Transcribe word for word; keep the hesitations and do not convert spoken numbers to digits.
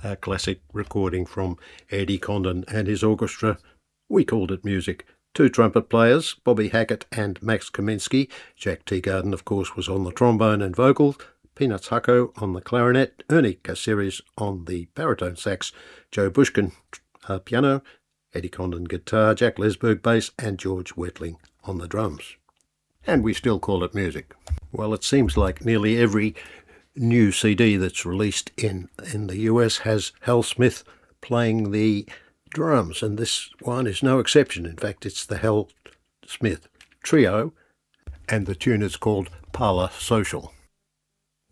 a classic recording from Eddie Condon and his orchestra. We called it music. Two trumpet players, Bobby Hackett and Max Kaminsky. Jack Teagarden, of course, was on the trombone and vocals. Peanuts Hucko on the clarinet. Ernie Caceres on the baritone sax. Joe Bushkin uh, piano. Eddie Condon guitar. Jack Lesberg bass. And George Wetling on the drums. And we still call it music. Well, it seems like nearly every new C D that's released in, in the U S has Hal Smith playing the drums, and this one is no exception. In fact, it's the Hal Smith Trio, and the tune is called Parlour Social.